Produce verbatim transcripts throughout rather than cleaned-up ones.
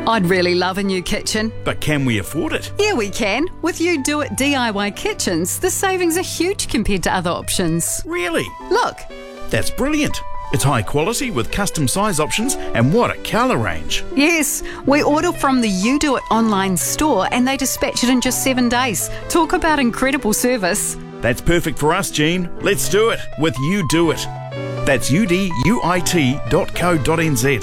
I'd really love a new kitchen. But can we afford it? Yeah, we can. With You Do It D I Y Kitchens, the savings are huge compared to other options. Really? Look. That's brilliant. It's high quality with custom size options, and what a colour range. Yes, we order from the You Do It online store and they dispatch it in just seven days. Talk about incredible service. That's perfect for us, Jean. Let's do it with You Do It. That's U D U I T dot co dot N Z.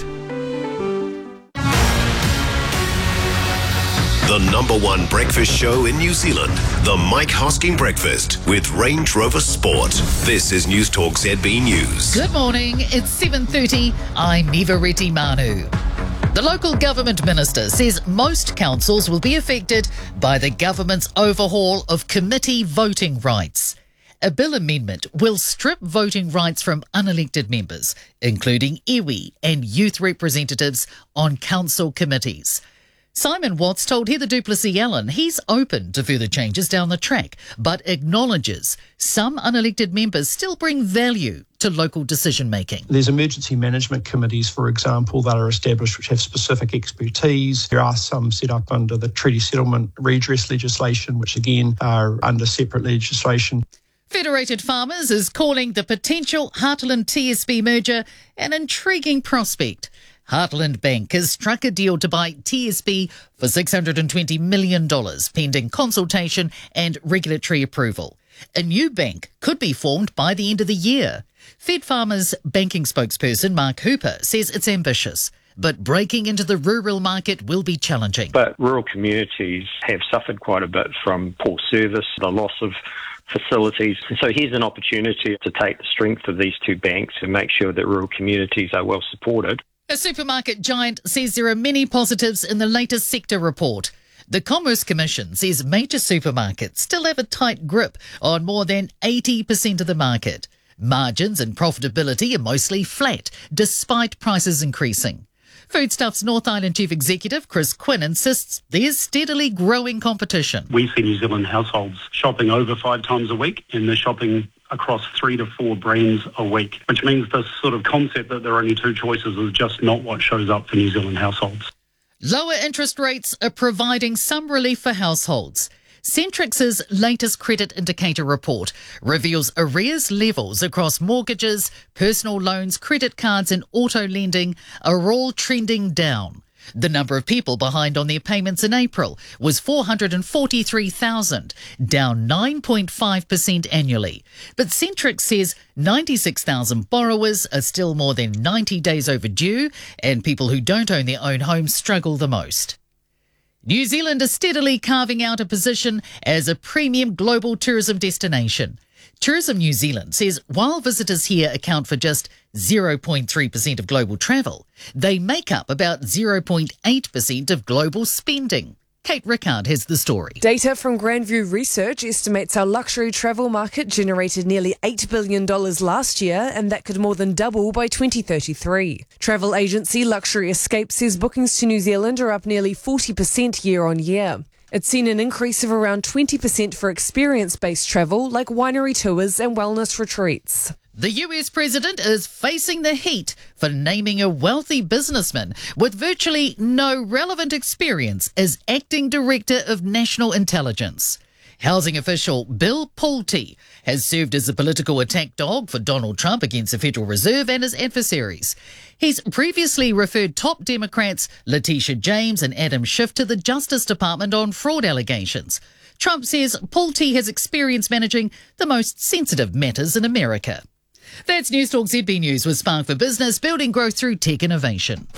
The number one breakfast show in New Zealand, the Mike Hosking Breakfast with Range Rover Sport. This is News Talk Z B News. Good morning, it's seven thirty. I'm Eva Reti Manu. The local government minister says most councils will be affected by the government's overhaul of committee voting rights. A bill amendment will strip voting rights from unelected members, including iwi and youth representatives on council committees. Simon Watts told Heather Duplessis-Allen he's open to further changes down the track, but acknowledges some unelected members still bring value to local decision-making. There's emergency management committees, for example, that are established which have specific expertise. There are some set up under the treaty settlement redress legislation, which again are under separate legislation. Federated Farmers is calling the potential Heartland T S B merger an intriguing prospect. Heartland Bank has struck a deal to buy T S B for six hundred twenty million dollars, pending consultation and regulatory approval. A new bank could be formed by the end of the year. Fed Farmers banking spokesperson Mark Hooper says it's ambitious, but breaking into the rural market will be challenging. But rural communities have suffered quite a bit from poor service, the loss of facilities. So here's an opportunity to take the strength of these two banks and make sure that rural communities are well supported. A supermarket giant says there are many positives in the latest sector report. The Commerce Commission says major supermarkets still have a tight grip on more than eighty percent of the market. Margins and profitability are mostly flat, despite prices increasing. Foodstuffs North Island Chief Executive Chris Quinn insists there's steadily growing competition. We see New Zealand households shopping over five times a week, and they're shopping across three to four brands a week, which means this sort of concept that there are only two choices is just not what shows up for New Zealand households. Lower interest rates are providing some relief for households. Centrix's latest credit indicator report reveals arrears levels across mortgages, personal loans, credit cards and auto lending are all trending down. The number of people behind on their payments in April was four hundred forty-three thousand, down nine point five percent annually. But Centrix says ninety-six thousand borrowers are still more than ninety days overdue, and people who don't own their own homes struggle the most. New Zealand is steadily carving out a position as a premium global tourism destination. Tourism New Zealand says while visitors here account for just zero point three percent of global travel, they make up about zero point eight percent of global spending. Kate Rickard has the story. Data from Grandview Research estimates our luxury travel market generated nearly eight billion dollars last year, and that could more than double by twenty thirty-three. Travel agency Luxury Escape says bookings to New Zealand are up nearly forty percent year on year. It's seen an increase of around twenty percent for experience-based travel like winery tours and wellness retreats. The U S president is facing the heat for naming a wealthy businessman with virtually no relevant experience as acting director of national intelligence. Housing official Bill Pulte has served as a political attack dog for Donald Trump against the Federal Reserve and his adversaries. He's previously referred top Democrats Letitia James and Adam Schiff to the Justice Department on fraud allegations. Trump says Pulte has experience managing the most sensitive matters in America. That's News Talk Z B News with Spark for Business, building growth through tech innovation.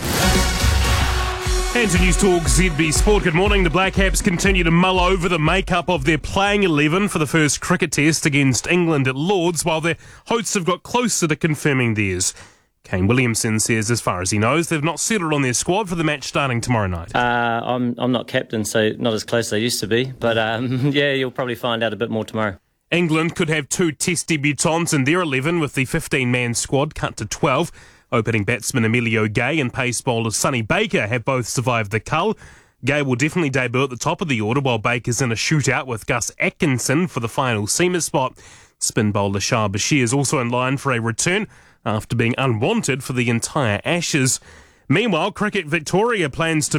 And to News Talk Z B Sport, good morning. The Black Caps continue to mull over the makeup of their playing eleven for the first cricket test against England at Lords, while their hosts have got closer to confirming theirs. Kane Williamson says as far as he knows, they've not settled on their squad for the match starting tomorrow night. Uh, I'm I'm not captain, so not as close as I used to be. But um, yeah, you'll probably find out a bit more tomorrow. England could have two test debutants in their eleven with the fifteen-man squad cut to twelve. Opening batsman Emilio Gay and pace bowler Sonny Baker have both survived the cull. Gay will definitely debut at the top of the order while Baker's in a shootout with Gus Atkinson for the final seamer spot. Spin bowler Shah Bashir is also in line for a return after being unwanted for the entire Ashes. Meanwhile, Cricket Victoria plans to